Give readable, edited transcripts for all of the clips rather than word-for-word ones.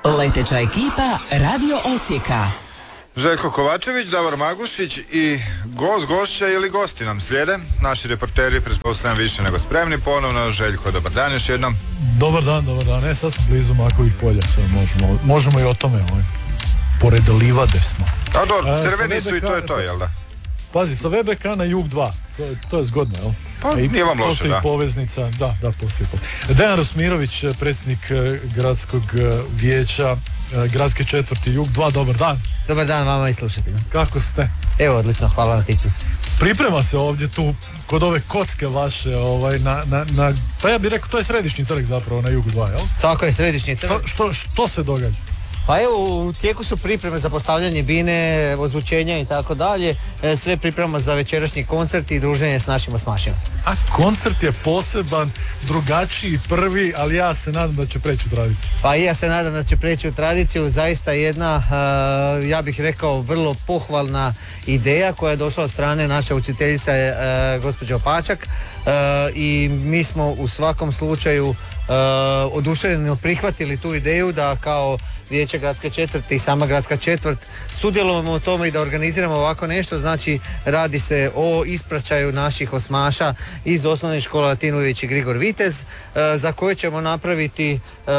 Leteća ekipa Radio Osijeka. Željko Kovačević, Davor Magušić i gošća ili gosti nam slijede. Naši reporteri pretpostavljam više nego spremni. Ponovno Željko, dobar dan još jednom. Dobar dan. Sad smo blizu Makovih polja, sad možemo i o tome. Pored livade smo. A dobro, crveni su i to je to, jel da? Pazi, sa VBK na Jug 2, to je zgodno, jel? Pa nije vam loše, da. Postoji poveznica, da, postoji. Dejan Rusmirović, predsjednik gradskog vijeća, gradske četvrti Jug 2, dobar dan. Dobar dan vama i slušateljima. Kako ste? Evo, odlično, hvala na pitanju. Priprema se ovdje tu, kod ove kocke vaše, pa ja bih rekao, to je središnji trg zapravo na Jugu 2, jel? Tako je, središnji trg. Što se događa? Pa evo, u tijeku su pripreme za postavljanje bine, ozvučenja i tako dalje. Sve pripremamo za večerašnji koncert i druženje s našim osmašima. A koncert je poseban, drugačiji, prvi, ali ja se nadam da će preći u tradiciju. Pa i ja se nadam da će preći u tradiciju. Zaista jedna, ja bih rekao, vrlo pohvalna ideja koja je došla od strane naše učiteljice gospođe Opačak. I mi smo u svakom slučaju oduševljeno prihvatili tu ideju da kao vijeće gradske četvrti i sama gradska četvrt sudjelujemo u tome i da organiziramo ovako nešto. Znači, radi se o ispraćaju naših osmaša iz osnovne škole Latin Ujević i Grigor Vitez, za koje ćemo napraviti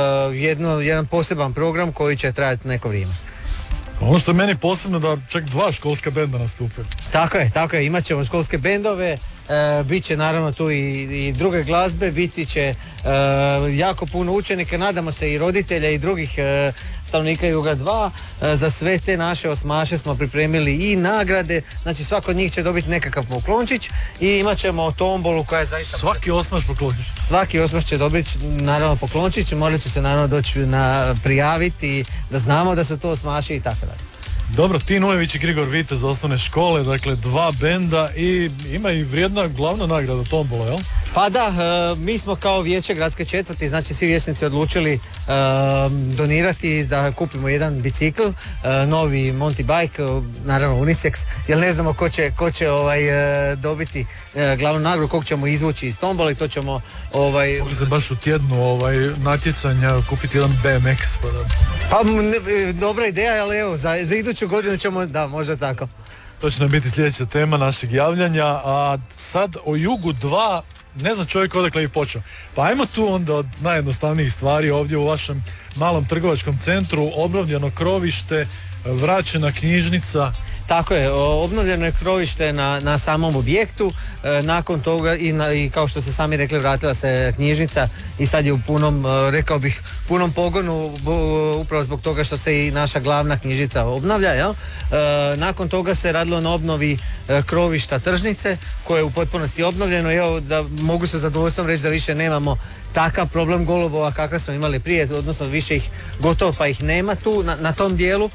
jedan poseban program koji će trajati neko vrijeme. Ono što je meni posebno da čak 2 školska benda nastupe. Tako je, imat ćemo školske bendove, bit će naravno tu i druge glazbe, biti će jako puno učenika, nadamo se i roditelja i drugih stanovnika Juga 2. Za sve te naše osmaše smo pripremili i nagrade, znači svako od njih će dobiti nekakav poklončić i imat ćemo tombolu koja je zaista... Svaki osmaš poklončić? Svaki osmaš će dobiti naravno poklončić, morat će se naravno doći prijaviti da znamo da su to osmaši i tako dalje. Dobro, Tin Ujević i Grigor Vitez osnovne škole, dakle 2 benda i ima i vrijedna glavna nagrada tombola, jel? Pa da, mi smo kao vijeće gradske četvrti, znači svi vijećnici odlučili donirati da kupimo jedan bicikl, novi Monty Bike, naravno unisex, jer ne znamo ko će dobiti glavnu nagradu, kog ćemo izvući iz tombola i to ćemo... Mogli se baš u tjednu natjecanja kupiti jedan BMX, pa da... Pa dobra ideja, ali evo, za iduću godinu ćemo, da, možda tako. To će nam biti sljedeća tema našeg javljanja, a sad o Jugu 2, ne znam čovjek odakle je počeo. Pa ajmo tu onda od najjednostavnijih stvari ovdje u vašem malom trgovačkom centru, obnovljeno krovište, vraćena knjižnica. Tako je, obnovljeno je krovište na samom objektu, nakon toga i kao što ste sami rekli vratila se knjižnica i sad je u punom, rekao bih, punom pogonu upravo zbog toga što se i naša glavna knjižnica obnavlja, jel? Nakon toga se radilo na obnovi krovišta tržnice koje je u potpunosti obnovljeno i evo da mogu sa zadovoljstvom reći da više nemamo takav problem golubova kakav smo imali prije, odnosno više ih gotovo pa ih nema tu na tom dijelu.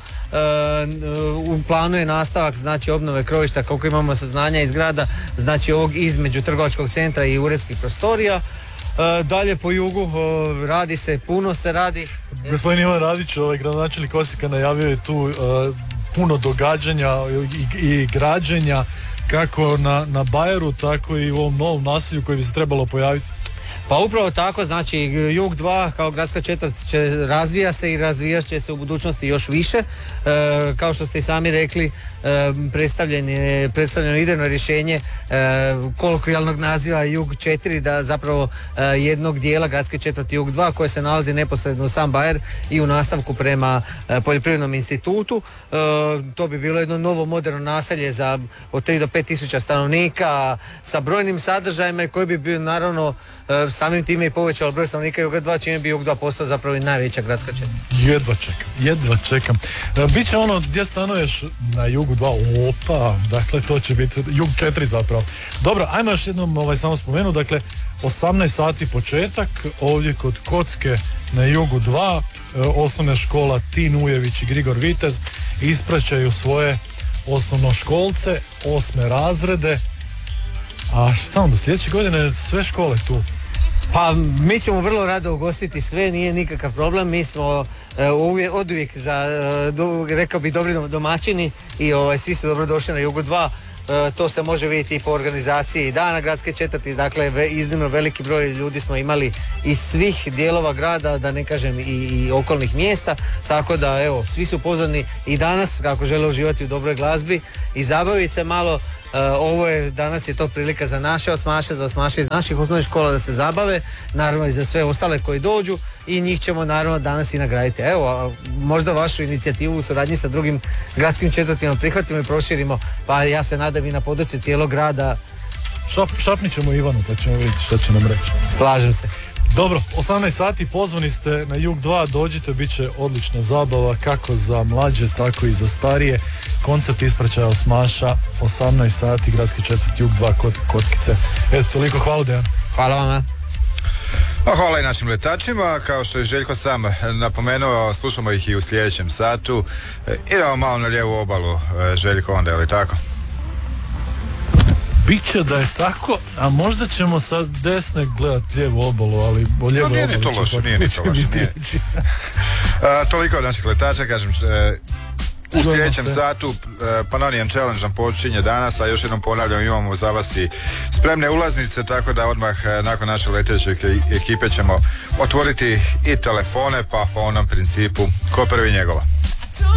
U planu je nastavak, znači obnove krovišta koliko imamo saznanja iz grada, znači ovog između trgovačkog centra i uredskih prostorija. Dalje po jugu puno se radi. Gospodin Ivan Radić, gradonačelnik Osijeka, najavio je tu puno događanja i građenja kako na Bajeru, tako i u ovom novom naselju koji bi se trebalo pojaviti. Pa upravo tako, znači Jug 2 kao gradska četvrt razvija se i razvijat će se u budućnosti još više. Kao što ste i sami rekli, predstavljeno idejno rješenje kolokvijalnog naziva Jug 4, da zapravo jednog dijela gradske četvrti Jug 2 koje se nalazi neposredno u sam Bajer i u nastavku prema Poljoprivrednom institutu. To bi bilo jedno novo moderno naselje za od 3 do 5 tisuća stanovnika sa brojnim sadržajima koji bi bio naravno samim time i povećao broj stanovnika Juga 2, čime bi Jug 2 postao zapravo i najveća gradska četvrt. Jedva čekam. Biće ono gdje stanuješ na Jugu 2, opa, dakle to će biti Jug 4 zapravo. Dobro, ajmo još jednom samo spomenu, dakle 18 sati početak, ovdje kod Kocke na Jugu 2, osnovna škola Tin Ujević i Grigor Vitez ispraćaju svoje osnovnoškolce, 8. razrede. A šta onda, sljedeće godine sve škole tu? Pa mi ćemo vrlo rado ugostiti sve, nije nikakav problem, mi smo oduvijek rekao bi dobri domaćini i svi su dobro došli na Jugu 2. to se može vidjeti i po organizaciji dana gradske četvrti, dakle iznimno veliki broj ljudi smo imali iz svih dijelova grada, da ne kažem i okolnih mjesta, tako da evo, svi su pozvani i danas kako žele uživati u dobroj glazbi i zabaviti se malo. Danas je to prilika za naše osmaše, za osmaše iz naših osnovnih škola da se zabave, naravno i za sve ostale koji dođu i njih ćemo naravno danas i nagraditi. Evo, možda vašu inicijativu u suradnji sa drugim gradskim četvrtima prihvatimo i proširimo, pa ja se nadam i na područje cijelog grada. Šapnit ćemo Ivanu pa ćemo vidjeti što će nam reći. Slažem se. Dobro, 18 sati, pozvani ste na Jug 2, dođite, bit će odlična zabava kako za mlađe, tako i za starije. Koncert ispraćaja osmaša, 18 sati, gradski četvrt Jug 2 kod Kockice. Eto, toliko, hvala Dejan. Hvala vama. Hvala i našim letačima, kao što je Željko sam napomenuo, slušamo ih i u sljedećem satu. Idemo malo na lijevu obalu, Željko, onda, je li tako? Biće da je tako, a možda ćemo sa desne gledati lijevu obalu, ali o lijevu nije ni to loše, nije ni to loše. Toliko od naših letača, kažem, u sljedećem satu Pannonian Challenge nam počinje danas, a još jednom ponavljam, imamo za vas i spremne ulaznice, tako da odmah nakon naše leteće ekipe ćemo otvoriti i telefone, pa po onom principu ko prvi njegova.